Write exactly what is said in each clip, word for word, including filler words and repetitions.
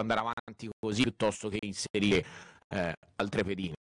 andare avanti così piuttosto che inserire eh, altre pedine?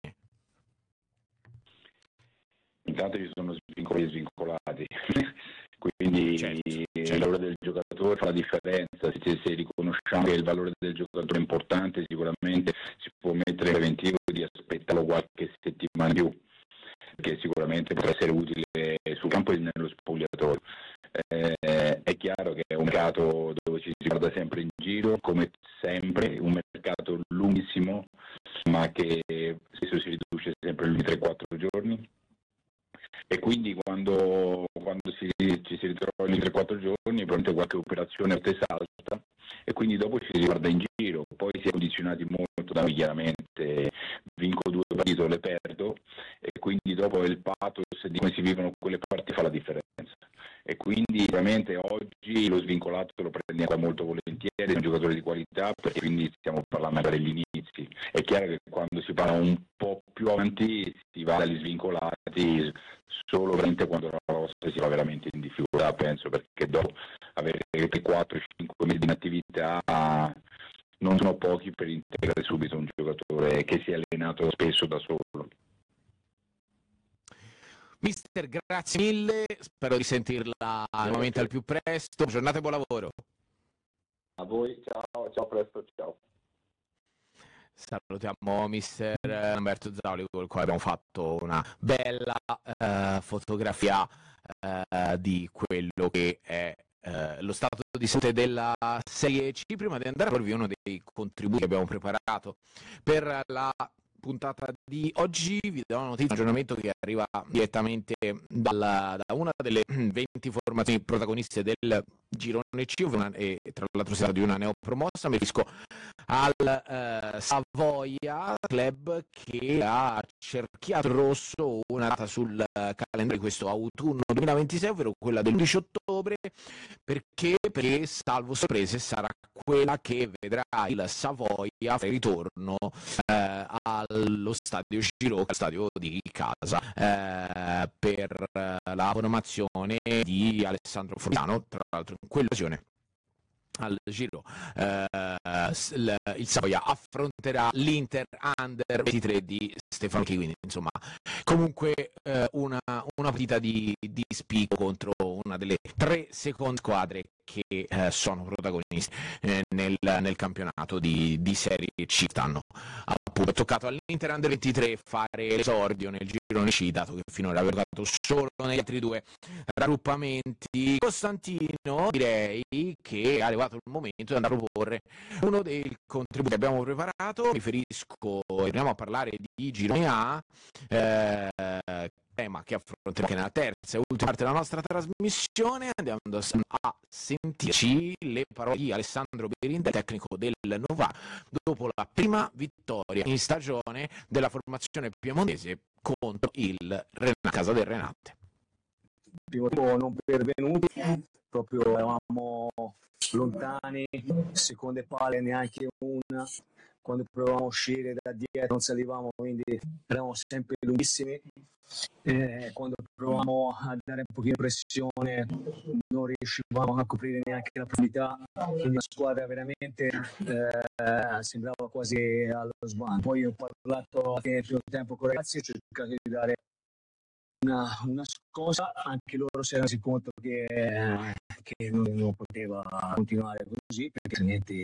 Intanto ci sono svincoli e svincolati, quindi certo, il certo. valore del giocatore fa la differenza. Se, se riconosciamo che il valore del giocatore è importante, sicuramente si può mettere il preventivo di aspettarlo qualche settimana in più, che sicuramente potrà essere utile sul campo e nello spogliatoio. Eh, è chiaro che è un mercato dove ci si guarda sempre in giro, come sempre, un mercato lunghissimo, ma che spesso si riduce sempre agli tre quattro giorni. E quindi quando, quando si, ci si ritrova in tre quattro giorni, probabilmente qualche operazione a te salta e quindi dopo ci si guarda in giro, poi si è condizionati molto da me, chiaramente vinco due partite o le perdo e quindi dopo il pathos di come si vivono quelle partite fa la differenza. E quindi veramente oggi lo svincolato lo prendiamo molto volentieri, è un giocatore di qualità, perché quindi stiamo parlando degli inizi. È chiaro che quando si parla un po' più avanti si va dagli svincolati solo veramente quando la rosa si va veramente in difficoltà, penso, perché dopo avere quattro cinque mesi di inattività non sono pochi per integrare subito un giocatore che si è allenato spesso da solo. Mister, grazie mille, spero di sentirla nuovamente al più presto. Giornata e buon lavoro. A voi, ciao, ciao, presto, ciao. Salutiamo mister Lamberto Zauli, con il quale abbiamo fatto una bella eh, fotografia eh, di quello che è eh, lo stato di salute della Serie C. Prima di andare a darvi uno dei contributi che abbiamo preparato per la puntata di oggi, vi do una notizia, un aggiornamento che arriva direttamente dalla, da una delle venti formazioni protagoniste del girone C, e tra l'altro si tratta di una neopromossa. Mi riferisco al eh, Savoia Club, che ha cerchiato il rosso una data sul calendario di questo autunno duemilaventisei, ovvero quella dell'undici ottobre, perché, perché salvo sorprese sarà quella che vedrà il Savoia fare ritorno eh, allo stadio Scirocco, al stadio di casa, eh, per la formazione di Alessandro Formiano. Tra l'altro in quell'occasione al giro eh, il, il Savoia affronterà l'Inter Under ventitré di Stefano Chi, quindi insomma comunque eh, una, una partita di, di spicco contro una delle tre seconde squadre che eh, sono protagonisti eh, nel, nel campionato di, di Serie C. Stanno appunto toccato all'Inter Under ventitré fare l'esordio nel girone C, dato che finora aveva giocato solo negli altri due raggruppamenti. Costantino, direi che è arrivato il momento di andare a proporre uno dei contributi che abbiamo preparato. Mi riferisco, andiamo a parlare di girone A, eh, tema che affronteremo anche nella terza e ultima parte della nostra trasmissione. Andiamo a sentirci le parole di Alessandro Berinde, tecnico del Novara, dopo la prima vittoria in stagione della formazione piemontese contro il Ren- Casa del Renate. Primo tempo non pervenuti, proprio eravamo lontani, seconde palle neanche una, quando provavamo a uscire da dietro non salivamo, quindi eravamo sempre lunghissimi, e quando provavamo a dare un pochino di pressione non riuscivamo a coprire neanche la profondità, quindi la squadra veramente eh, sembrava quasi allo sbando. Poi ho parlato a fine del primo tempo con i ragazzi e ho cercato di dare Una, una scossa, anche loro si erano resi conto che, che non, non poteva continuare così, perché altrimenti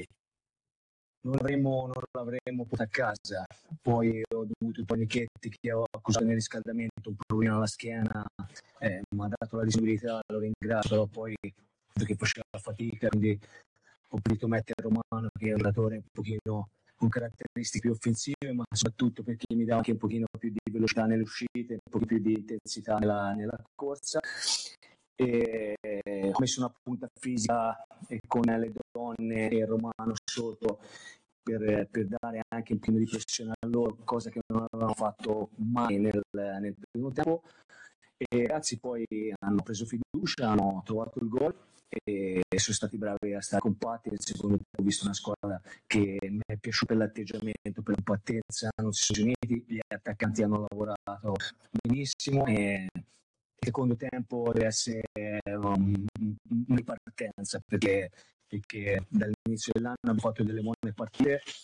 non l'avremmo, non l'avremmo portato a casa. Poi ho dovuto i panichetti che ho accusato nel riscaldamento, un problema alla schiena, eh, mi ha dato la disponibilità, lo ringrazio, però poi che faceva fatica, quindi ho potuto mettere Romano, che è un giocatore un pochino con caratteristiche più offensive, ma soprattutto perché mi dà anche un pochino più di velocità nelle uscite, un po' più di intensità nella, nella corsa. E ho messo una punta fisica e con le donne e Romano sotto per, per dare anche un pochino di pressione a loro, cosa che non avevano fatto mai nel, nel primo tempo. E i ragazzi poi hanno preso fiducia, hanno trovato il gol e sono stati bravi a stare compatti. Nel secondo tempo ho visto una squadra che mi è piaciuta per l'atteggiamento, per la compattezza, non si sono uniti, gli attaccanti hanno lavorato benissimo e il secondo tempo deve essere um, una ripartenza, perché perché dall'inizio dell'anno abbiamo fatto delle buone partite,